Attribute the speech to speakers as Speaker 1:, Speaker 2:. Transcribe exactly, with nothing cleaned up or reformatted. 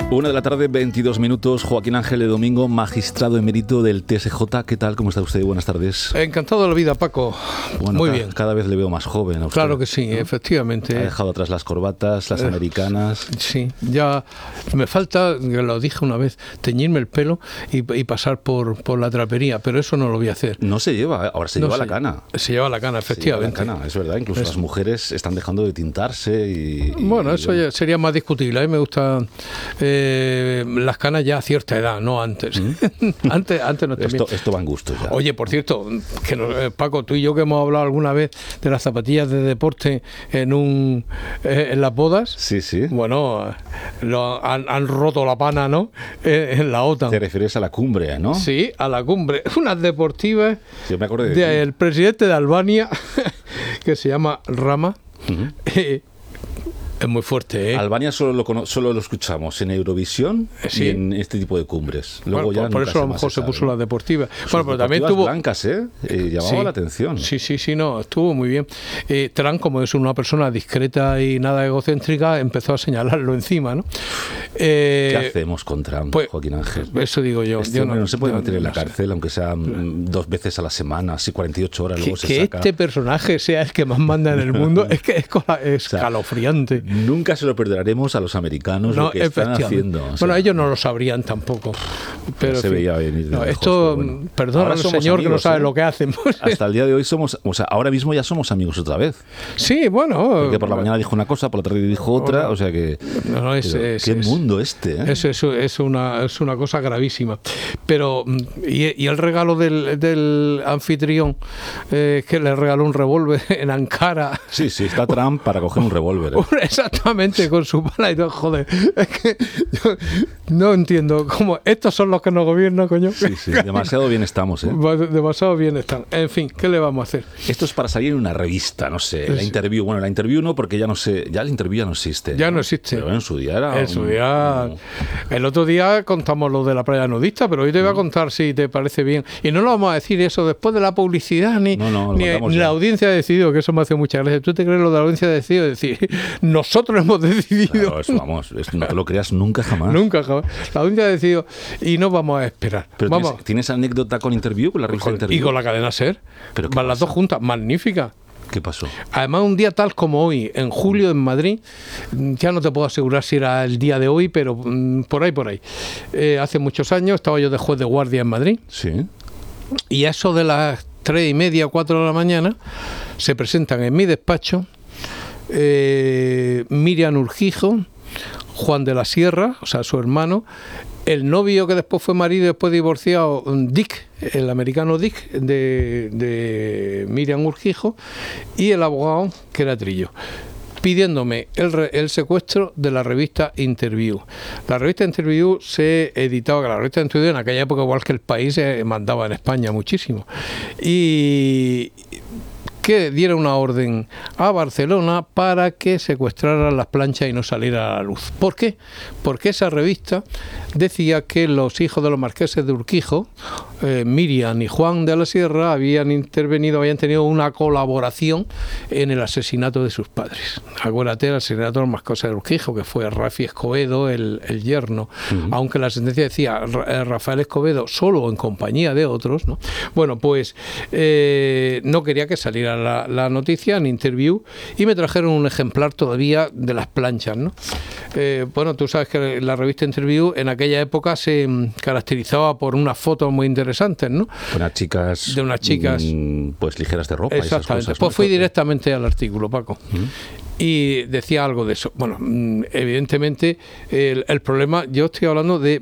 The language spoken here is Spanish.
Speaker 1: Una de la tarde, veintidós minutos. Joaquín Ángel de Domingo, magistrado emérito del T S J. ¿Qué tal? ¿Cómo está usted? Buenas tardes.
Speaker 2: Encantado de la vida, Paco.
Speaker 1: Bueno,
Speaker 2: Muy
Speaker 1: ca-
Speaker 2: bien.
Speaker 1: Cada vez le veo más joven a usted.
Speaker 2: Claro que sí,
Speaker 1: ¿no?
Speaker 2: efectivamente.
Speaker 1: Ha dejado atrás las corbatas, las
Speaker 2: Eh,
Speaker 1: americanas.
Speaker 2: Sí, ya me falta, que lo dije una vez, teñirme el pelo y, y pasar por, por la trapería, pero eso no lo voy a hacer.
Speaker 1: No se lleva, ¿eh? Ahora se
Speaker 2: No
Speaker 1: lleva
Speaker 2: sé.
Speaker 1: la cana.
Speaker 2: Se lleva la cana,
Speaker 1: Se lleva la
Speaker 2: efectivamente.
Speaker 1: cana, es verdad. Incluso
Speaker 2: Es-
Speaker 1: las mujeres están dejando de tintarse y... y-
Speaker 2: Bueno,
Speaker 1: y
Speaker 2: eso ya sería más discutible. A mí me gustan eh, las canas ya a cierta edad, no antes. antes, antes no está bien.
Speaker 1: Esto, esto va en gusto ya.
Speaker 2: Oye, por cierto, que nos- eh, Paco, tú y yo que hemos hablado alguna vez de las zapatillas de deporte en un eh, en las bodas,
Speaker 1: Sí, sí.
Speaker 2: bueno, lo, han, han roto la pana, ¿no? Eh, en la OTAN.
Speaker 1: Te refieres a la cumbre, ¿no?
Speaker 2: Sí, a la cumbre. Unas deportivas
Speaker 1: Yo me acordé de ti.
Speaker 2: del presidente de Albania, que se llama Rama.
Speaker 1: Ujú.
Speaker 2: Eh, es muy fuerte, ¿eh?
Speaker 1: Albania solo lo, cono- solo lo escuchamos en Eurovisión
Speaker 2: Sí.
Speaker 1: y en este tipo de cumbres. Luego
Speaker 2: Bueno,
Speaker 1: ya
Speaker 2: por, por
Speaker 1: nunca
Speaker 2: eso a lo
Speaker 1: más
Speaker 2: mejor se
Speaker 1: sabe,
Speaker 2: puso
Speaker 1: ¿no?
Speaker 2: la deportiva.
Speaker 1: Sus
Speaker 2: Bueno, pero también
Speaker 1: deportivas
Speaker 2: tuvo...
Speaker 1: blancas, ¿eh? Eh, llamaba
Speaker 2: Sí.
Speaker 1: la atención.
Speaker 2: Sí, sí, sí, no, estuvo muy bien. Eh, Trump, como es una persona discreta y nada egocéntrica, empezó a señalarlo encima, ¿no? Eh,
Speaker 1: ¿Qué hacemos con Trump,
Speaker 2: pues,
Speaker 1: Joaquín Ángel?
Speaker 2: Eso digo yo.
Speaker 1: Este
Speaker 2: yo
Speaker 1: hombre no, se puede
Speaker 2: yo
Speaker 1: meter en la
Speaker 2: no sé.
Speaker 1: cárcel, aunque sea mm, dos veces a la semana, así cuarenta y ocho horas,
Speaker 2: Que,
Speaker 1: luego se
Speaker 2: que
Speaker 1: saca.
Speaker 2: este personaje sea el que más manda en el mundo es que es cola- es
Speaker 1: sea,
Speaker 2: escalofriante.
Speaker 1: Nunca se lo perdonaremos a los americanos lo que están
Speaker 2: efectivamente.
Speaker 1: haciendo. o sea,
Speaker 2: Bueno, ellos no lo sabrían tampoco. Pero
Speaker 1: se
Speaker 2: en fin.
Speaker 1: veía venir de
Speaker 2: No,
Speaker 1: lejos,
Speaker 2: esto,
Speaker 1: pero bueno.
Speaker 2: perdona,
Speaker 1: Ahora somos
Speaker 2: señor, que no
Speaker 1: amigos,
Speaker 2: sabe
Speaker 1: ¿eh?
Speaker 2: lo que hacen.
Speaker 1: Hasta el día de hoy somos, o sea, ahora mismo ya somos amigos otra vez.
Speaker 2: Sí, bueno.
Speaker 1: Porque por la mañana dijo una cosa, por la tarde dijo otra,
Speaker 2: Bueno,
Speaker 1: o sea que...
Speaker 2: No, no, es,
Speaker 1: pero
Speaker 2: es-
Speaker 1: qué
Speaker 2: es-
Speaker 1: mundo este, ¿eh?
Speaker 2: Es, es, es una, es una cosa gravísima. Pero, mm, y, y el regalo del, del anfitrión, eh, que le regaló un revólver en Ankara.
Speaker 1: Sí, sí, está Trump para coger un revólver. ¿eh?
Speaker 2: Exactamente, con su bala y todo. Joder, es que yo no entiendo cómo. Estos son los que nos gobiernan, coño.
Speaker 1: Sí, sí, demasiado bien estamos, ¿eh?
Speaker 2: Demasiado bien están. En fin, ¿qué le vamos a hacer?
Speaker 1: Esto es para salir en una revista, no sé, la
Speaker 2: Sí.
Speaker 1: interview. Bueno, la interview no, porque ya no sé, ya la interview ya no existe.
Speaker 2: Ya no existe.
Speaker 1: Pero en su día era...
Speaker 2: En su
Speaker 1: un-
Speaker 2: día.
Speaker 1: un-
Speaker 2: El otro día contamos lo de la playa nudista, pero hoy te voy a contar si te parece bien. Y no lo vamos a decir eso después de la publicidad, ni,
Speaker 1: No, no, lo
Speaker 2: ni,
Speaker 1: contamos
Speaker 2: ni
Speaker 1: ya.
Speaker 2: la audiencia ha decidido, que eso me hace mucha gracia. ¿Tú te crees lo de la audiencia ha decidido? Es decir, nosotros hemos decidido.
Speaker 1: Claro, eso, vamos, es- no te lo creas nunca jamás.
Speaker 2: Nunca, jamás. La audiencia ha decidido y no vamos a esperar.
Speaker 1: Pero
Speaker 2: vamos.
Speaker 1: ¿tienes, ¿tienes anécdota con interview, con la revista
Speaker 2: Con-
Speaker 1: interview?
Speaker 2: y con la cadena SER.
Speaker 1: ¿Pero qué
Speaker 2: Van las
Speaker 1: pasa?
Speaker 2: dos juntas, magnífica.
Speaker 1: ¿Qué pasó?
Speaker 2: Además, un día tal como hoy, en julio en Madrid, ya no te puedo asegurar si era el día de hoy, pero mm, por ahí, por ahí. Eh, hace muchos años estaba yo de juez de guardia en Madrid
Speaker 1: Sí.
Speaker 2: y a eso de las tres y media, cuatro de la mañana, se presentan en mi despacho eh, Miriam Urquijo, Juan de la Sierra, o sea, su hermano, el novio que después fue marido y después divorciado, Dick, el americano Dick, de, de Miriam Urquijo, y el abogado, que era Trillo, pidiéndome el, re- el secuestro de la revista Interview. La revista Interview se editaba, que la revista Interview en aquella época, igual que El País, eh, mandaba en España muchísimo. Y que diera una orden a Barcelona para que secuestraran las planchas y no saliera a la luz. ¿Por qué? Porque esa revista decía que los hijos de los marqueses de Urquijo, eh, Miriam y Juan de la Sierra, habían intervenido, habían tenido una colaboración en el asesinato de sus padres. Acuérdate el asesinato de los marqueses de Urquijo, que fue Rafi Escobedo, el, el yerno, uh-huh. Aunque la sentencia decía Ra- Rafael Escobedo solo en compañía de otros, ¿no? Bueno, pues eh, no quería que saliera la, la noticia en Interview y me trajeron un ejemplar todavía de las planchas, ¿no? Eh, bueno, tú sabes que la revista Interview en aquella época se mm, caracterizaba por unas fotos muy interesantes, ¿no?
Speaker 1: Unas chicas...
Speaker 2: De unas chicas...
Speaker 1: Mmm, pues ligeras de ropa.
Speaker 2: Exactamente.
Speaker 1: Esas cosas,
Speaker 2: Pues
Speaker 1: ¿no?
Speaker 2: fui directamente al artículo, Paco.
Speaker 1: ¿Mm?
Speaker 2: Y decía algo de eso. Bueno, evidentemente el, el problema, yo estoy hablando de